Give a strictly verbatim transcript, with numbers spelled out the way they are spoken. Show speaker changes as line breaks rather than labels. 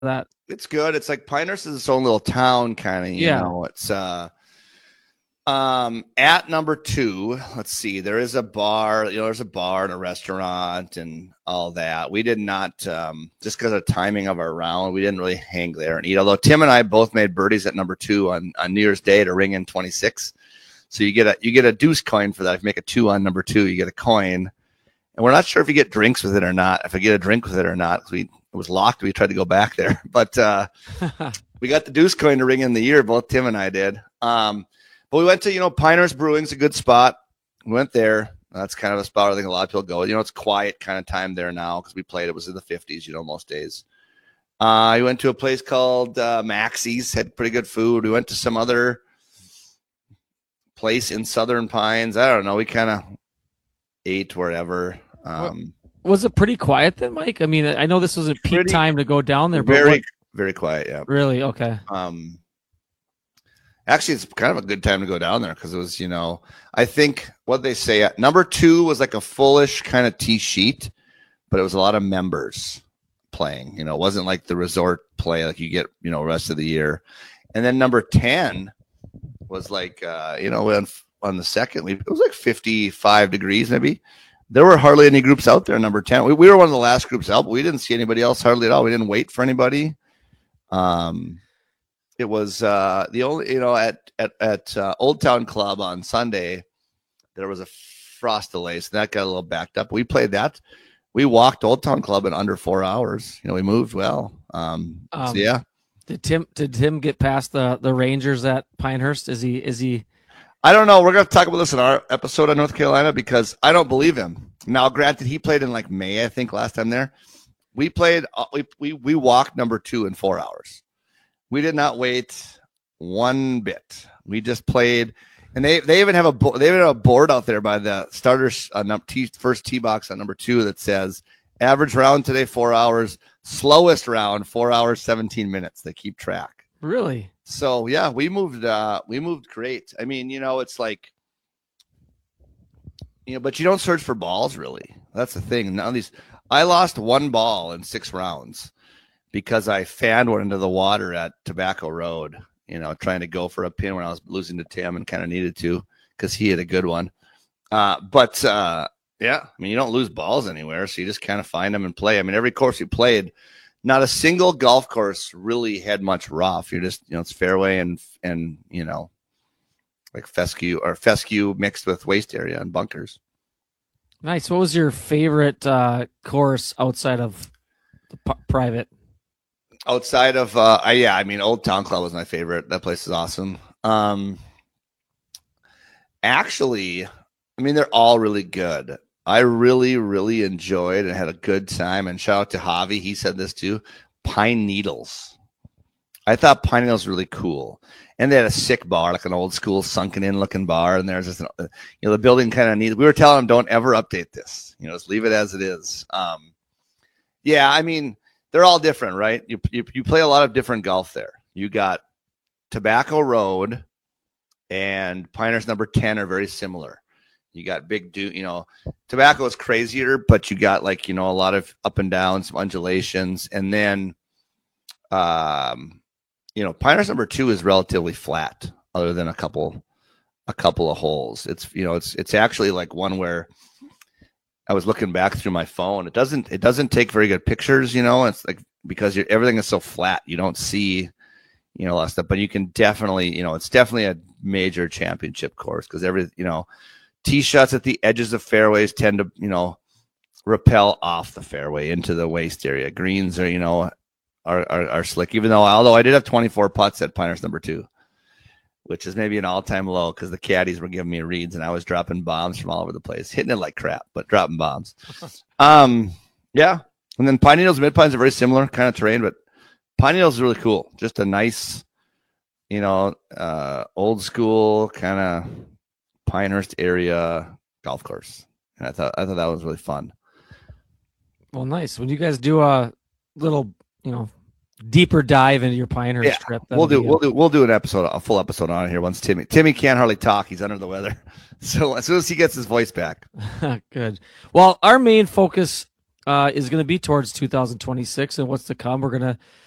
that?
It's good. It's like Pinehurst is its own little town, kind of. You
Yeah.
know, it's uh, um, at number two. Let's see. There is a bar. You know, there's a bar and a restaurant and all that. We did not um, just because of the timing of our round. We didn't really hang there and eat. Although Tim and I both made birdies at number two on, on New Year's Day to ring in twenty-six. So you get a you get a deuce coin for that. If you make a two on number two, you get a coin. And we're not sure if you get drinks with it or not. If I get a drink with it or not, we it was locked. We tried to go back there, but uh, we got the deuce coin to ring in the year. Both Tim and I did. Um, but we went to, you know, Pinehurst Brewing's a good spot. We went there. That's kind of a spot I think a lot of people go. You know, it's quiet kind of time there now because we played. It was in the fifties, you know, most days. Uh, we went to a place called uh, Maxie's. Had pretty good food. We went to some other place in Southern Pines. I don't know. We kind of ate wherever. Um,
was it pretty quiet then, Mike? I mean, I know this was a peak
pretty,
time to go down there, but
very,
what,
very quiet. Yeah.
really? Okay.
Um, actually, it's kind of a good time to go down there because it was, you know, I think what they say at number two was like a fullish kind of tee sheet, but it was a lot of members playing. You know, it wasn't like the resort play like you get, you know, rest of the year. And then number ten was like, uh, you know, on, on the second, it was like fifty-five degrees maybe. There were hardly any groups out there. Number ten, we, we were one of the last groups out, but we didn't see anybody else hardly at all. We didn't wait for anybody. Um, it was uh, the only, you know, at at at uh, Old Town Club on Sunday, there was a frost delay, so that got a little backed up. We played that. We walked Old Town Club in under four hours. You know, we moved well. Um, um so yeah.
Did Tim did Tim get past the the Rangers at Pinehurst? Is he is he?
I don't know. We're going to talk about this in our episode on North Carolina because I don't believe him. Now, granted, he played in like May, I think, last time there. We played, we we we walked number two in four hours. We did not wait one bit. We just played, and they they even have a they even have a board out there by the starters uh, tee, first tee box on number two that says average round today four hours, slowest round four hours seventeen minutes. They keep track.
Really?
So yeah, we moved. Uh, we moved great. I mean, you know, it's like, you know, but you don't search for balls really. That's the thing. None of these. I lost one ball in six rounds because I fanned one into the water at Tobacco Road. You know, trying to go for a pin when I was losing to Tim and kind of needed to because he had a good one. Uh, but uh, yeah, I mean, you don't lose balls anywhere, so you just kind of find them and play. I mean, every course you played. Not a single golf course really had much rough. You're just, you know, it's fairway and, and, you know, like fescue or fescue mixed with waste area and bunkers.
Nice. What was your favorite uh, course outside of the p- private?
Outside of, uh, I, yeah, I mean, Old Town Club was my favorite. That place is awesome. Um, actually, I mean, they're all really good. I really, really enjoyed and had a good time. And shout out to Javi. He said this too. Pine Needles. I thought Pine Needles was really cool. And they had a sick bar, like an old school sunken in looking bar. And there's just, an, you know, the building kind of needs, we were telling them, don't ever update this. You know, just leave it as it is. Um, yeah, I mean, they're all different, right? You, you, you play a lot of different golf there. You got Tobacco Road and Pinehurst number ten are very similar. You got big, do you know, Tobacco is crazier, but you got like, you know, a lot of up and down, some undulations. And then, um, you know, Pinehurst number two is relatively flat other than a couple, a couple of holes. It's, you know, it's, it's actually like one where I was looking back through my phone. It doesn't, it doesn't take very good pictures, you know, it's like, because you're, everything is so flat. You don't see, you know, a lot of stuff, but you can definitely, you know, it's definitely a major championship course because every, you know, tee shots at the edges of fairways tend to, you know, repel off the fairway into the waste area. Greens are, you know, are, are, are slick, even though, although I did have twenty-four putts at Pinehurst number two, which is maybe an all-time low because the caddies were giving me reads and I was dropping bombs from all over the place, hitting it like crap, but dropping bombs. um, yeah. And then Pine Needles and Mid Pines are very similar kind of terrain, but Pine Needles is really cool. Just a nice, you know, uh, old school kind of Pinehurst area golf course. And I thought I thought that was really fun.
Well, nice. When you guys do a little, you know, deeper dive into your Pinehurst
yeah,
trip,
we'll do
be
we'll do we'll do an episode, a full episode on it here once Timmy Timmy can't hardly talk. He's under the weather. So as soon as he gets his voice back.
Good. Well, our main focus uh, is going to be towards two thousand twenty-six and what's to come. We're going to